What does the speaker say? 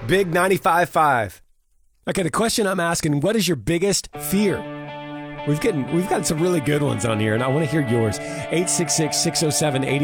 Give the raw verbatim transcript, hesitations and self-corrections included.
Big ninety-five point five. Okay, the question I'm asking, what is your biggest fear? We've gotten, we've got some really good ones on here, and I want to hear yours. eight six six, six oh seven, eight